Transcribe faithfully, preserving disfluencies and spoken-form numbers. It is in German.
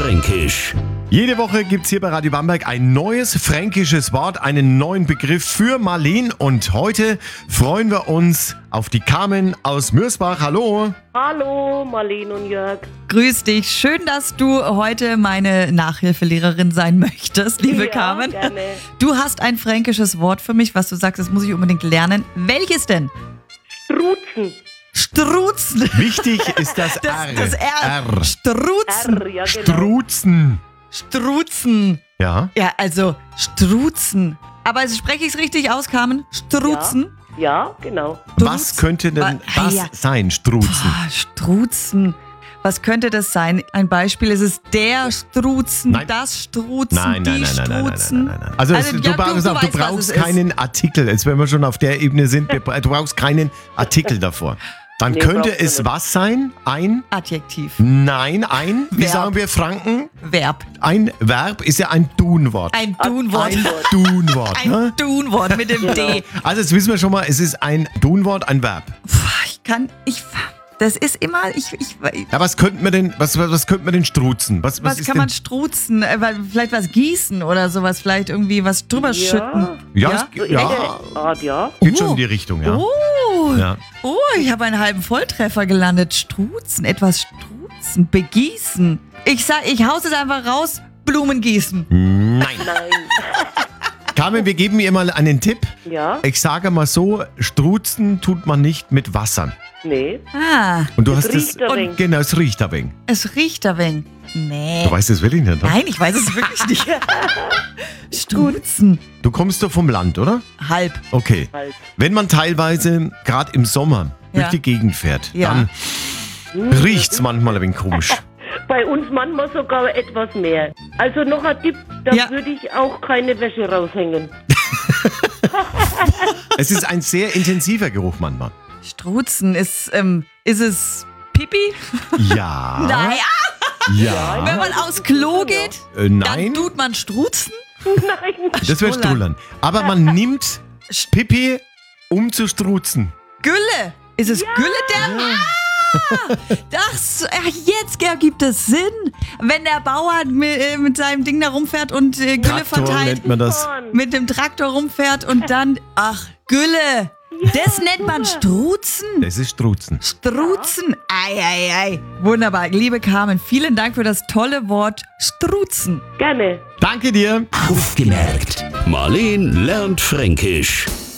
Fränkisch. Jede Woche gibt es hier bei Radio Bamberg ein neues fränkisches Wort, einen neuen Begriff für Marleen. Und heute freuen wir uns auf die Carmen aus Mürsbach. Hallo. Hallo, Marleen und Jörg. Grüß dich. Schön, dass du heute meine Nachhilfelehrerin sein möchtest, liebe Ja, Carmen. gerne. Du hast ein fränkisches Wort für mich, was du sagst, das muss ich unbedingt lernen. Welches denn? Struzen. Struzen. Wichtig ist das, Das, R. das R. R. Struzen. R, ja genau. Struzen. Struzen. Ja. Ja, also Struzen. Aber also spreche ich es richtig aus, Carmen? Struzen? Ja, genau. Was könnte denn Wa- das ja. sein, Struzen? Ah, Struzen. Was könnte das sein? Ein Beispiel, ist es der Struzen, Nein. das Struzen, Nein, nein, die nein, nein, nein, nein, Struzen? nein, nein, nein. Also, es, Also, du, ja, brauchst, du- du, du weißt, was brauchst es ist. keinen Artikel. Jetzt, wenn wir schon auf der Ebene sind, du brauchst keinen Artikel davor. Dann Nee, könnte brauchst du es nicht. was sein? Ein? Adjektiv. Nein, ein? Wie Verb. sagen wir Franken? Verb. Ein Verb ist ja ein Tun-Wort. Ein Dunwort. Ein Tun-Wort. Ein Ne? Dunwort mit dem D. Also jetzt wissen wir schon mal, es ist ein Tun-Wort, ein Verb. Puh, ich kann, ich, das ist immer, ich, ich, Ja, was könnten wir denn, was, was, was könnten wir denn strutzen? Was, was, was ist kann denn? man struzen? Äh, weil Vielleicht was gießen oder sowas, vielleicht irgendwie was drüber Ja. schütten. Ja, Ja? es, So ja, ähnliche Art, ja. geht Oh. schon in die Richtung, ja. Oh, Ja. oh, ich habe einen halben Volltreffer gelandet. Struzen, etwas struzen, begießen. Ich sag, ich hau's es einfach raus, Blumen gießen. Nein. Nein. Carmen, wir geben ihr mal einen Tipp. Ja? Ich sage mal so, strutzen tut man nicht mit Wasser. Nee. Ah, Und du Es hast riecht das. ein wenig. Genau, es riecht ein wenig. es riecht ein wenig. Nee. Du weißt es wirklich nicht, ne? Nein, ich weiß es wirklich nicht. Struzen. Du kommst doch vom Land, oder? Halb. Okay. Halt. Wenn man teilweise gerade im Sommer durch Ja. die Gegend fährt, Ja. dann riecht's manchmal ein wenig komisch. Bei uns manchmal sogar etwas mehr. Also noch ein Tipp, da Ja. würde ich auch keine Wäsche raushängen. Es ist ein sehr intensiver Geruch manchmal. Struzen ist, ähm, ist es Pipi? Ja. Naja, Ja. wenn man aufs Klo geht, Äh, dann nein, tut man Struzen. Nein. das wäre Strullern. Strullern. Aber man nimmt Pipi, um zu strutzen. Gülle. Ist es Gülle der? Ah, das, ach, jetzt ergibt es Sinn. Wenn der Bauer mit, äh, mit seinem Ding da rumfährt und äh, Gülle Traktor verteilt, nennt man das. mit dem Traktor rumfährt und dann, ach, Gülle. Das nennt man Struzen. Das ist Strutzen. Struzen. Ei, ei, ei. Wunderbar. Liebe Carmen, vielen Dank für das tolle Wort Struzen. Gerne. Danke dir. Aufgemerkt. Marleen lernt Fränkisch.